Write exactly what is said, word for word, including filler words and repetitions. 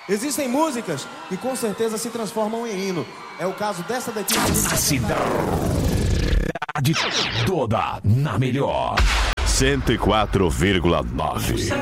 Existem músicas que com certeza se transformam em hino. É o caso dessa daqui. A cidade toda na melhor. cento e quatro vírgula nove.